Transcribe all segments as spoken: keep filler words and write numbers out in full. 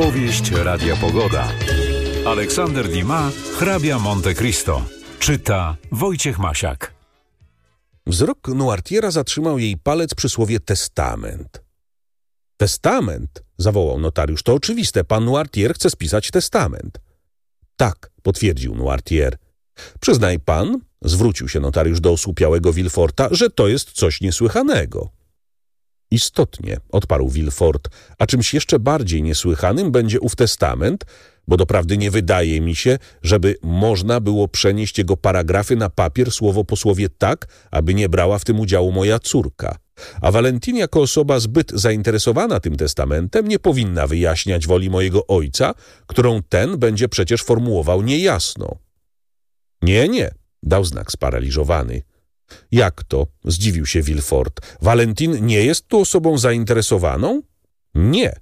Powieść Radia Pogoda. Aleksander Dumas, hrabia Monte Cristo. Czyta Wojciech Masiak. Wzrok Noirtiera zatrzymał jej palec przy słowie testament. Testament? Zawołał notariusz. To oczywiste, pan Noirtier chce spisać testament. Tak, potwierdził Noirtier. Przyznaj pan, zwrócił się notariusz do osłupiałego Villeforta, że to jest coś niesłychanego. Istotnie, odparł Villefort, a czymś jeszcze bardziej niesłychanym będzie ów testament, bo doprawdy nie wydaje mi się, żeby można było przenieść jego paragrafy na papier słowo po słowie tak, aby nie brała w tym udziału moja córka. A Valentin jako osoba zbyt zainteresowana tym testamentem nie powinna wyjaśniać woli mojego ojca, którą ten będzie przecież formułował niejasno. Nie, nie, dał znak sparaliżowany. Jak to? Zdziwił się Villefort. Valentin nie jest tu osobą zainteresowaną? Nie.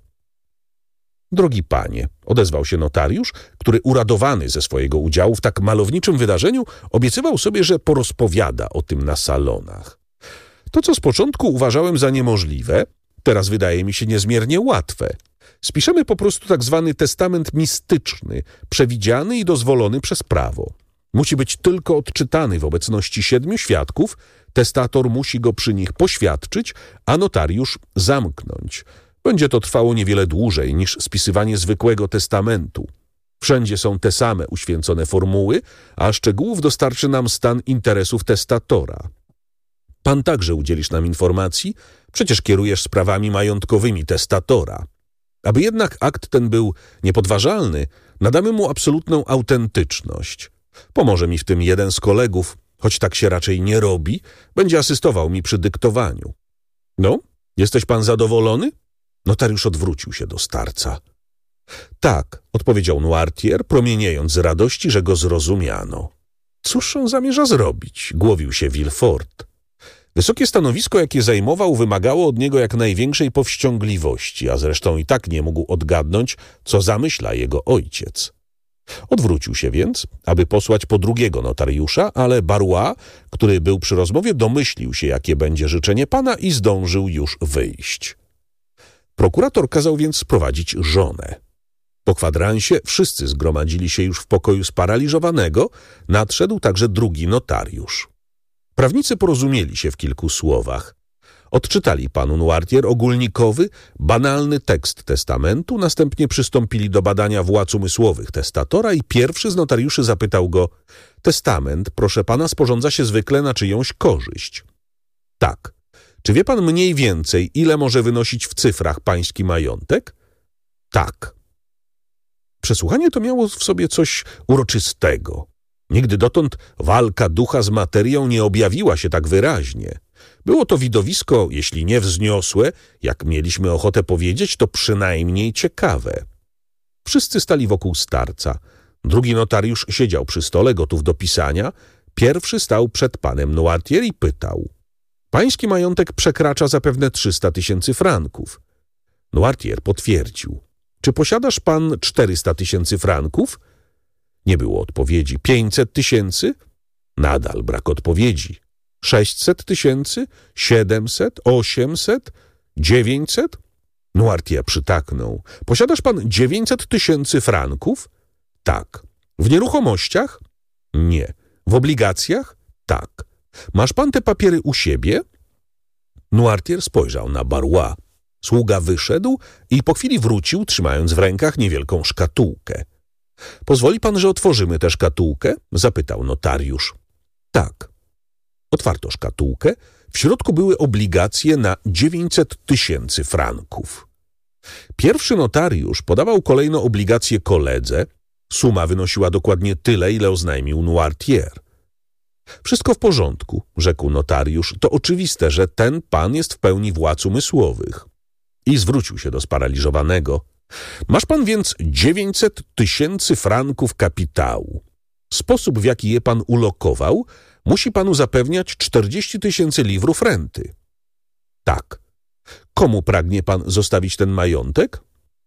Drogi panie, odezwał się notariusz, który uradowany ze swojego udziału w tak malowniczym wydarzeniu obiecywał sobie, że porozpowiada o tym na salonach. To, co z początku uważałem za niemożliwe, teraz wydaje mi się niezmiernie łatwe. Spiszemy po prostu tak zwany testament mistyczny, przewidziany i dozwolony przez prawo. Musi być tylko odczytany w obecności siedmiu świadków, testator musi go przy nich poświadczyć, a notariusz zamknąć. Będzie to trwało niewiele dłużej niż spisywanie zwykłego testamentu. Wszędzie są te same uświęcone formuły, a szczegółów dostarczy nam stan interesów testatora. Pan także udzielisz nam informacji, przecież kierujesz sprawami majątkowymi testatora. Aby jednak akt ten był niepodważalny, nadamy mu absolutną autentyczność. Pomoże mi w tym jeden z kolegów, choć tak się raczej nie robi, będzie asystował mi przy dyktowaniu. No, jesteś pan zadowolony? Notariusz odwrócił się do starca. Tak, odpowiedział Noirtier, promieniejąc z radości, że go zrozumiano. Cóż on zamierza zrobić? Głowił się Villefort. Wysokie stanowisko, jakie zajmował, wymagało od niego jak największej powściągliwości, a zresztą i tak nie mógł odgadnąć, co zamyśla jego ojciec. Odwrócił się więc, aby posłać po drugiego notariusza, ale Barrois, który był przy rozmowie, domyślił się, jakie będzie życzenie pana i zdążył już wyjść. Prokurator kazał więc sprowadzić żonę. Po kwadransie wszyscy zgromadzili się już w pokoju sparaliżowanego, nadszedł także drugi notariusz. Prawnicy porozumieli się w kilku słowach. Odczytali panu Noirtier ogólnikowy, banalny tekst testamentu, następnie przystąpili do badania władz umysłowych testatora i pierwszy z notariuszy zapytał go: testament, proszę pana, sporządza się zwykle na czyjąś korzyść. Tak. Czy wie pan mniej więcej, ile może wynosić w cyfrach pański majątek? Tak. Przesłuchanie to miało w sobie coś uroczystego. Nigdy dotąd walka ducha z materią nie objawiła się tak wyraźnie. Było to widowisko, jeśli nie wzniosłe, jak mieliśmy ochotę powiedzieć, to przynajmniej ciekawe. Wszyscy stali wokół starca. Drugi notariusz siedział przy stole, gotów do pisania. Pierwszy stał przed panem Noirtier i pytał: pański majątek przekracza zapewne trzysta tysięcy franków. Noirtier potwierdził. Czy posiadasz pan czterysta tysięcy franków? Nie było odpowiedzi. pięćset tysięcy? Nadal brak odpowiedzi. sześćset tysięcy? siedemset? osiemset? dziewięćset? Noirtier przytaknął. Posiadasz pan dziewięćset tysięcy franków? Tak. W nieruchomościach? Nie. W obligacjach? Tak. Masz pan te papiery u siebie? Noirtier spojrzał na Barrois. Sługa wyszedł i po chwili wrócił, trzymając w rękach niewielką szkatułkę. Pozwoli pan, że otworzymy tę szkatułkę? Zapytał notariusz. Tak. Otwarto szkatułkę. W środku były obligacje na dziewięćset tysięcy franków. Pierwszy notariusz podawał kolejno obligacje koledze. Suma wynosiła dokładnie tyle, ile oznajmił Noirtier. Wszystko w porządku, rzekł notariusz. To oczywiste, że ten pan jest w pełni władz umysłowych. I zwrócił się do sparaliżowanego. Masz pan więc dziewięćset tysięcy franków kapitału. Sposób, w jaki je pan ulokował, musi panu zapewniać czterdzieści tysięcy liwrów renty. Tak. Komu pragnie pan zostawić ten majątek?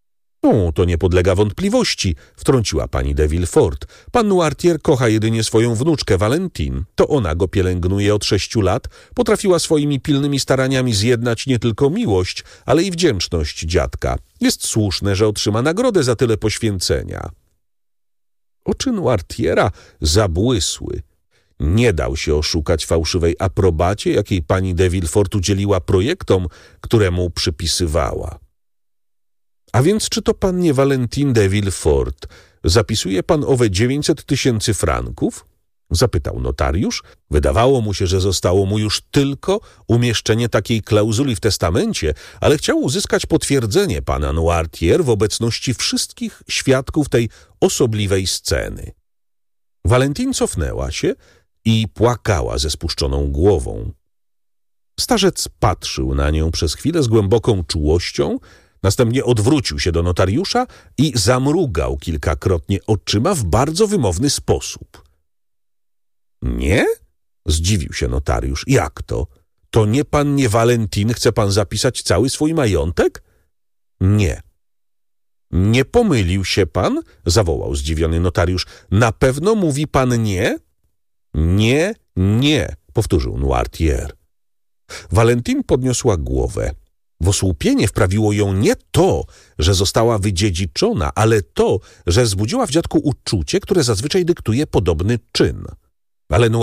No, to nie podlega wątpliwości, wtrąciła pani de Villefort. Pan Noirtier kocha jedynie swoją wnuczkę Valentine. To ona go pielęgnuje od sześciu lat. Potrafiła swoimi pilnymi staraniami zjednać nie tylko miłość, ale i wdzięczność dziadka. Jest słuszne, że otrzyma nagrodę za tyle poświęcenia. Oczy Noirtiera zabłysły. Nie dał się oszukać fałszywej aprobacie, jakiej pani de Villefort udzieliła projektom, które mu przypisywała. A więc czy to pannie Valentine de Villefort zapisuje pan owe dziewięćset tysięcy franków? Zapytał notariusz. Wydawało mu się, że zostało mu już tylko umieszczenie takiej klauzuli w testamencie, ale chciał uzyskać potwierdzenie pana Noirtier w obecności wszystkich świadków tej osobliwej sceny. Valentine cofnęła się i płakała ze spuszczoną głową. Starzec patrzył na nią przez chwilę z głęboką czułością, następnie odwrócił się do notariusza i zamrugał kilkakrotnie oczyma w bardzo wymowny sposób. Nie? Zdziwił się notariusz. Jak to? To nie pannie Valentine chce pan zapisać cały swój majątek? Nie. Nie pomylił się pan? Zawołał zdziwiony notariusz. Na pewno mówi pan nie? Nie, nie, powtórzył Noirtier. Valentine podniosła głowę. W osłupienie wprawiło ją nie to, że została wydziedziczona, ale to, że zbudziła w dziadku uczucie, które zazwyczaj dyktuje podobny czyn. Ale